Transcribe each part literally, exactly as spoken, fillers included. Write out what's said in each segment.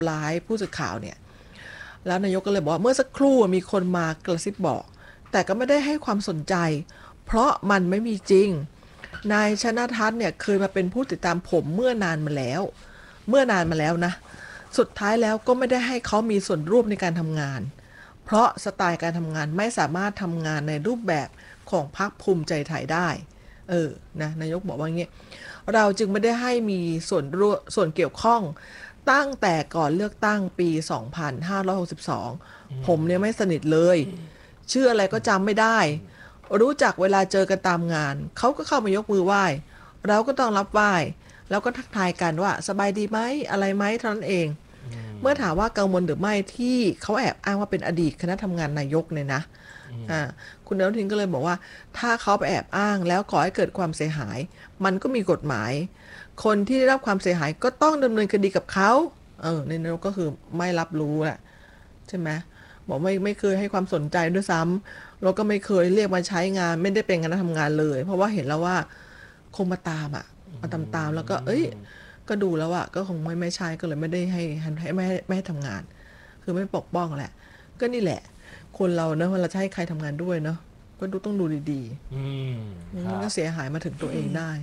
ร้ายผู้สื่อข่าวเนี่ยแล้วนายกก็เลยบอกว่าเมื่อสักครู่มีคนมากระซิบบอกแต่ก็ไม่ได้ให้ความสนใจเพราะมันไม่มีจริงนายชนะทัศน์เนี่ยเคยมาเป็นผู้ติดตามผมเมื่อนานมาแล้วเมื่อนานมาแล้วนะสุดท้ายแล้วก็ไม่ได้ให้เขามีส่วนร่วมในการทำงานเพราะสไตล์การทำงานไม่สามารถทำงานในรูปแบบของพรรคภูมิใจไทยได้เออนะนายกบอกว่าอย่างนี้เราจึงไม่ได้ให้มีส่วนร่วมส่วนเกี่ยวข้องตั้งแต่ก่อนเลือกตั้งปีสองพันห้าร้อยหกสิบสองผมเนี่ยไม่สนิทเลยชื่ออะไรก็จำไม่ได้รู้จักเวลาเจอกันตามงานเขาก็เข้ามายกมือไหว้เราก็ต้องรับไหว้แล้วก็ทักทายกันว่าสบายดีไหมอะไรไหมเท่านั้นเองเมื่อถามว่ากังวลหรือไม่ที่เขาแอบอ้างว่าเป็นอดีตคณะทำงานนายกเนี่ยนะอ่าคุณอนุทินก็เลยบอกว่าถ้าเขาไปแอบอ้างแล้วก่อให้เกิดความเสียหายมันก็มีกฎหมายคนที่ได้รับความเสียหายก็ต้องดำเนินคดีกับเขาเออในนายกก็คือไม่รับรู้แหละใช่ไหมบอกไม่ไม่เคยให้ความสนใจด้วยซ้ำแล้วก็ไม่เคยเรียกมาใช้งานไม่ได้เป็นคณะทำงานเลยเพราะว่าเห็นแล้วว่าคงมาตามอ่ะมาตามตามแล้วก็เอ้ยก็ดูแล้วอ่ะก็คงไม่ไม่ใช่ก็เลยไม่ได้ให้ให้ไม่ให้ไม่ให้ทำงานคือไม่ปกป้องแหละก็นี่แหละคนเราเนอะเวลาจะให้ใครทำงานด้วยเนาะก็ดูต้องดูดีๆมันก็เสียหายมาถึงตัวเองได้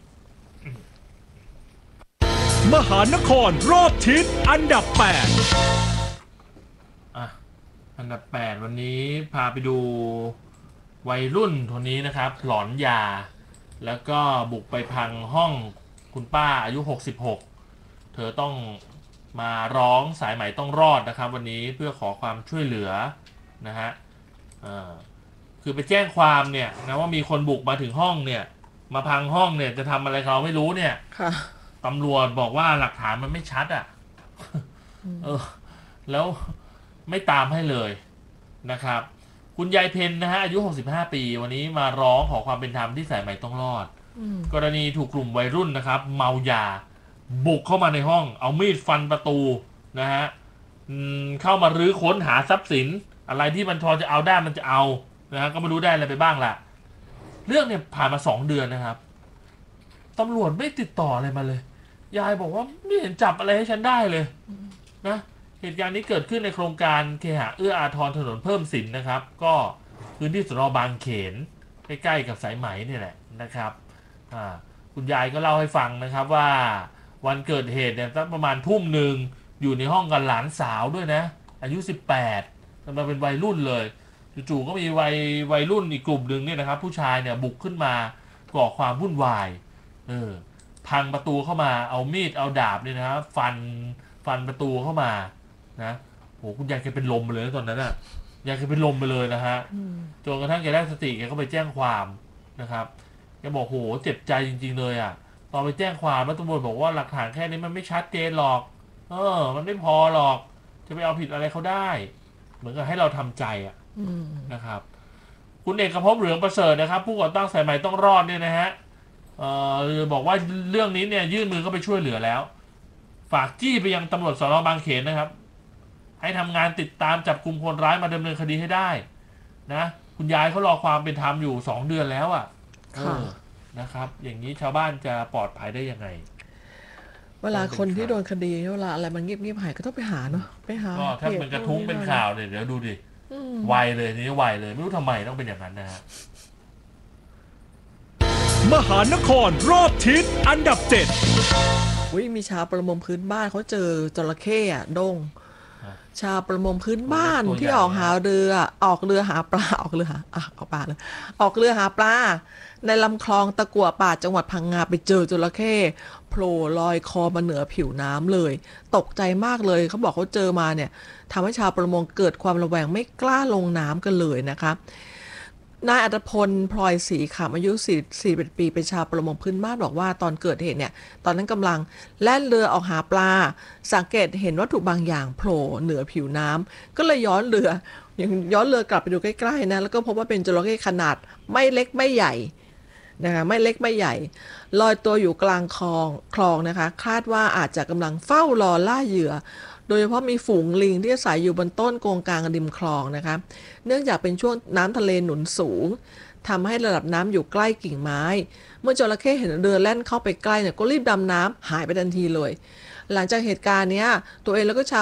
มหานครรอบทิศอันดับแปดอ่ะอันดับแปดวันนี้พาไปดูวัยรุ่นคนนี้นะครับหลอนยาแล้วก็บุกไปพังห้องคุณป้าอายุหกสิบหกเธอต้องมาร้องสายไหมต้องรอดนะครับวันนี้เพื่อขอความช่วยเหลือนะฮะคือไปแจ้งความเนี่ยนะว่ามีคนบุกมาถึงห้องเนี่ยมาพังห้องเนี่ยจะทำอะไรเขาไม่รู้เนี่ยตำรวจบอกว่าหลักฐานมันไม่ชัดอ่ะเออแล้วไม่ตามให้เลยนะครับคุณยายเพนนะฮะอายุหกสิบห้าปีวันนี้มาร้องขอความเป็นธรรมที่สายไหมต้องรอดกรณีถูกกลุ่มวัยรุ่นนะครับเมายาบุกเข้ามาในห้องเอามีดฟันประตูนะฮะเข้ามารื้อค้นหาทรัพย์สินอะไรที่มันพอจะเอาได้มันจะเอานะฮะก็ไม่รู้ได้อะไรไปบ้างล่ะเรื่องเนี่ยผ่านมาสองเดือนนะครับตำรวจไม่ติดต่ออะไรมาเลยยายบอกว่าไม่เห็นจับอะไรให้ฉันได้เลยนะเหตุการณ์นี้เกิดขึ้นในโครงการเคหะเอื้ออาทรถนนเพิ่มสินนะครับก็พื้นที่สน.บางเขนใกล้ๆกับสายไหมนี่แหละนะครับคุณยายก็เล่าให้ฟังนะครับว่าวันเกิดเหตุเนี่ยสักประมาณทุ่มหนึ่งอยู่ในห้องกับหลานสาวด้วยนะอายุสิบแปดกำลังเป็นวัยรุ่นเลยจู่ๆก็มีวัยวัยรุ่นอีกกลุ่มหนึ่งเนี่ยนะครับผู้ชายเนี่ยบุกขึ้นมาก่อความวุ่นวายเออพังประตูเข้ามาเอามีดเอาดาบเนี่ยนะครับฟันฟันประตูเข้ามานะโหคุณยายแกเป็นลมไปเลยตอนนั้นอ่ะยายแกเป็นลมไปเลยนะฮะจนกระทั่งแกได้สติแกก็ไปแจ้งความนะครับแกบอกโหเจ็บใจจริงๆเลยอ่ะตอนไปแจ้งความแล้วตำรวจบอกว่าหลักฐานแค่นี้มันไม่ชัดเจนหรอกเออมันไม่พอหรอกจะไปเอาผิดอะไรเขาได้เหมือนกับให้เราทำใจอ่ะนะครับคุณเอกภพเหลืองประเสริฐนะครับผู้ก่อตั้งสายไหมต้องรอดเนี่ยนะฮะเอ่อบอกว่าเรื่องนี้เนี่ยยื่นมือเข้าไปช่วยเหลือแล้วฝากจี้ไปยังตำรวจสน.บางเขนนะครับให้ทำงานติดตามจับกลุ่มคนร้ายมาดำเนินคดีให้ได้นะคุณยายเขารอความเป็นธรรมอยู่สองเดือนแล้วอ่ะนะครับอย่างนี้ชาวบ้านจะปลอดภัยได้ยังไงเวลาคนที่โดนคดีเวลาอะไรมันเงียบเงียบหายก็ต้องไปหาเนาะไปหาก็ถ้ามันกระทุ้งเป็นข่าวเนี่ยเดี๋ยวดูดิไวเลยนี่ไวเลยไม่รู้ทำไมต้องเป็นอย่างนั้นนะฮะมหานครรอบทิศอันดับเจ็ดอุ้ยมีชาวประมงพื้นบ้านเขาเจอจระเข้อะดงชาวประมงพื้นบ้านที่ออกหาเรือออกเรือหาปลาออกเรือหาอ่ะออกปลาเลยออกเรือหาปลาในลำคลองตะกั่วป่าจังหวัดพังงาไปเจอจระเข้โผล่ลอยคอมาเหนือผิวน้ำเลยตกใจมากเลยเขาบอกเขาเจอมาเนี่ยทำให้ชาวประมงเกิดความระแวงไม่กล้าลงน้ำกันเลยนะคะนายอัตพลพลอยศรีขำอายุสี่สิบเอ็ดปีเป็นชาวประมงพื้นบ้านบอกว่าตอนเกิดเหตุเนี่ยตอนนั้นกำลังแล่นเรือออกหาปลาสังเกตเห็นวัตถุบางอย่างโผล่เหนือผิวน้ำก็เลยย้อนเรือยังย้อนเรือกลับไปดูใกล้ๆนะแล้วก็พบว่าเป็นจระเข้ขนาดไม่เล็กไม่ใหญ่นะคะไม่เล็กไม่ใหญ่ลอยตัวอยู่กลางคลองคลองนะคะคาดว่าอาจจะกำลังเฝ้ารอล่าเหยื่อโดยเฉพาะมีฝูงลิงที่อาศัยอยู่บนต้นโกงกลางริมคลองนะคะเนื่องจากเป็นช่วงน้ำทะเลหนุนสูงทำให้ระดับน้ำอยู่ใกล้กิ่งไม้เมื่อจระเข้เห็นเรือแล่นเข้าไปใกล้เนี่ยก็รีบดำน้ำหายไปทันทีเลยหลังจากเหตุการณ์นี้ตัวเองแล้วก็ชาว